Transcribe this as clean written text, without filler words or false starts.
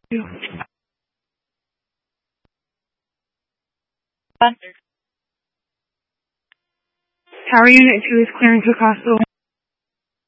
Tower Unit 2 is clearing to cross the